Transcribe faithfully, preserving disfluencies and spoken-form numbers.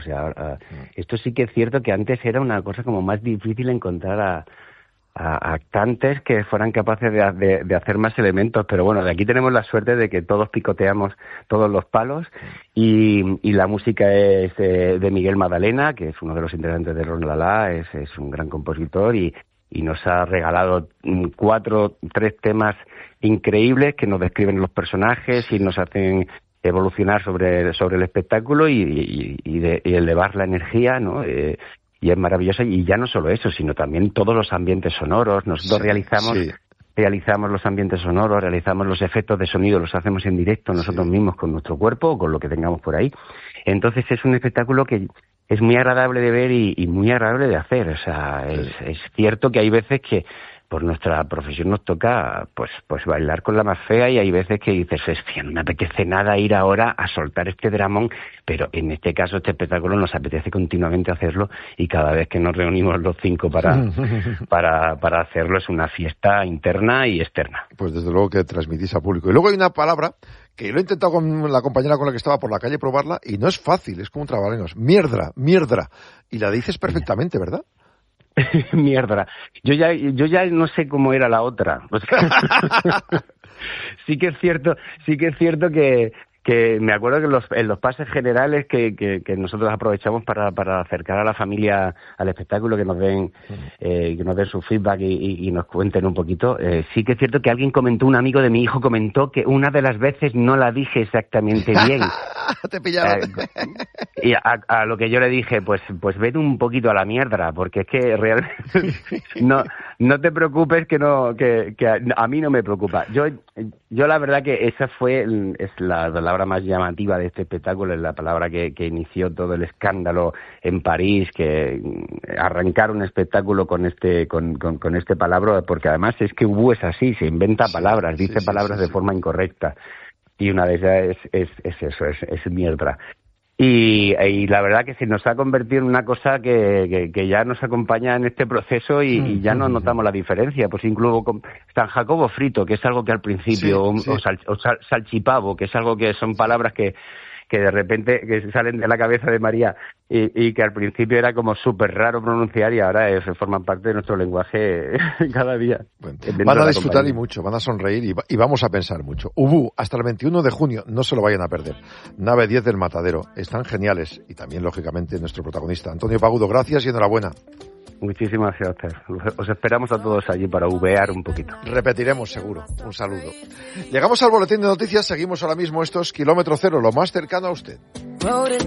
sea, uh, esto sí que es cierto que antes era una cosa como más difícil encontrar a, a, a cantantes que fueran capaces de, de, de hacer más elementos, pero bueno, de aquí tenemos la suerte de que todos picoteamos todos los palos y, y la música es eh, de Miguel Madalena, que es uno de los integrantes de Ron La La, es, es un gran compositor y, y nos ha regalado cuatro, tres temas increíbles que nos describen los personajes y nos hacen evolucionar sobre, sobre el espectáculo y, y, y, de, y elevar la energía, ¿no? Eh, y es maravillosa, y ya no solo eso, sino también todos los ambientes sonoros. Nosotros sí, realizamos sí. realizamos los ambientes sonoros, realizamos los efectos de sonido, los hacemos en directo nosotros sí. mismos con nuestro cuerpo o con lo que tengamos por ahí. Entonces es un espectáculo que es muy agradable de ver y, y muy agradable de hacer. O sea, sí. es, es cierto que hay veces que por nuestra profesión nos toca pues pues bailar con la más fea y hay veces que dices, hostia, no me apetece nada ir ahora a soltar este dramón, pero en este caso este espectáculo nos apetece continuamente hacerlo y cada vez que nos reunimos los cinco para para para hacerlo es una fiesta interna y externa. Pues desde luego que transmitís a público. Y luego hay una palabra que lo he intentado con la compañera con la que estaba por la calle probarla y no es fácil, es como un trabalenguas. Mierdra, mierdra. Y la dices perfectamente, ¿verdad? Mierda. Yo ya, yo ya no sé cómo era la otra. O sea, sí que es cierto, sí que es cierto que, que me acuerdo que en los, en los pases generales que, que, que nosotros aprovechamos para, para acercar a la familia al espectáculo, que nos den, eh, que nos den su feedback y, y, y nos cuenten un poquito, eh, sí que es cierto que alguien comentó, un amigo de mi hijo comentó que una de las veces no la dije exactamente bien. Te pillaron. Eh, y a, a lo que yo le dije, pues, pues vete un poquito a la mierda, porque es que realmente no, no te preocupes que no, que, que a, a mí no me preocupa. Yo, yo la verdad que esa fue, es la, la palabra más llamativa de este espectáculo, es la palabra que, que inició todo el escándalo en París, que arrancar un espectáculo con este con, con, con este palabra, porque además es que Ubu es así, se inventa palabras, sí, dice sí, palabras sí, sí, de forma incorrecta, y una de ellas es, es, es eso, es, es mierda. Y, y la verdad que se nos ha convertido en una cosa que, que, que ya nos acompaña en este proceso y, y ya no notamos la diferencia. Pues incluso con San Jacobo frito, que es algo que al principio, sí, sí. O, sal, o sal, salchipavo, que es algo que son palabras que, que de repente que salen de la cabeza de María y, y que al principio era como súper raro pronunciar y ahora es, forman parte de nuestro lenguaje cada día. Bueno, van a disfrutar compañía. Y mucho, van a sonreír y, y vamos a pensar mucho. Ubu, hasta el veintiuno de junio, no se lo vayan a perder. Nave diez del Matadero, están geniales y también, lógicamente, nuestro protagonista. Antonio Pagudo, gracias y enhorabuena. Muchísimas gracias. Os esperamos a todos allí para uvear un poquito. Repetiremos seguro. Un saludo. Llegamos al boletín de noticias, seguimos ahora mismo estos Kilómetro Cero, lo más cercano a usted.